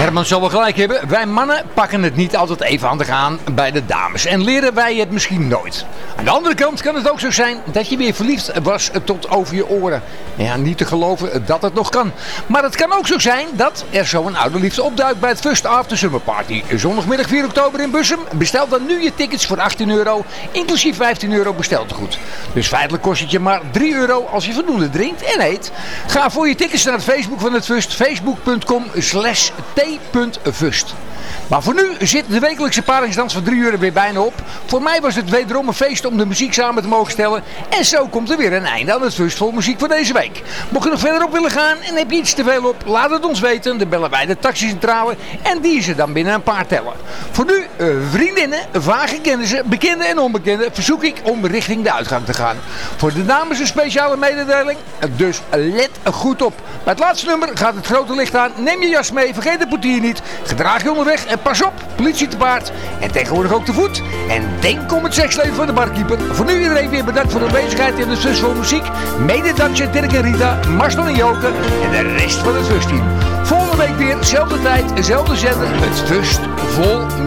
Herman zal wel gelijk hebben. Wij mannen pakken het niet altijd even handig aan bij de dames. En leren wij het misschien nooit. Aan de andere kant kan het ook zo zijn dat je weer verliefd was tot over je oren. Ja, niet te geloven dat het nog kan. Maar het kan ook zo zijn dat er zo'n oude liefde opduikt bij het First After Summer Party. Zondagmiddag 4 oktober in Bussum. Bestel dan nu je tickets voor €18, inclusief €15 besteltegoed. Dus feitelijk kost het je maar €3 als je voldoende drinkt en eet. Ga voor je tickets naar het Facebook van het Fust. Facebook.com/t.fust. Maar voor nu zit de wekelijkse paringsdans van 3 uur er weer bijna op. Voor mij was het wederom een feest om de muziek samen te mogen stellen. En zo komt er weer een einde aan het Fust vol muziek voor deze week. Mocht je nog verder op willen gaan en heb je iets te veel op, laat het ons weten. Dan bellen wij de taxicentrale en die is er dan binnen een paar tellen. Voor nu, vriendinnen, vage kennissen, bekende en onbekende, verzoek ik om richting de uitgang te gaan. Voor de dames een speciale mededeling, dus let goed op. Bij het laatste nummer gaat het grote licht aan. Neem je jas mee, vergeet de portier niet. Gedraag je onderweg en pas op, politie te paard. En tegenwoordig ook te voet. En denk om het seksleven van de barkeeper. Voor nu iedereen weer bedankt voor de aanwezigheid in de Fust vol muziek. Mede dankzij Dirk en Rita, Marcel en Joke en de rest van het Fust team. Volgende week weer, zelfde tijd, zelfde zender, het Fust vol muziek.